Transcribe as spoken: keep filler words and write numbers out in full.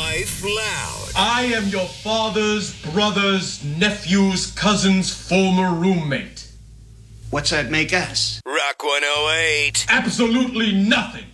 Life Loud. I am your father's brother's nephew's cousin's former roommate. What's that make us? Rock one oh eight. Absolutely nothing.